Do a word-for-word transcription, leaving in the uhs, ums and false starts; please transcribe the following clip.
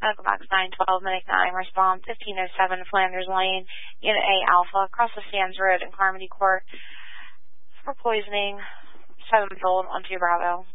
Medical Box nine twelve, Medic nine, respond fifteen oh seven Flanders Lane, Unit A Alpha, across the Sands Road in Carmody Court for poisoning, seven-fold on two Bravo.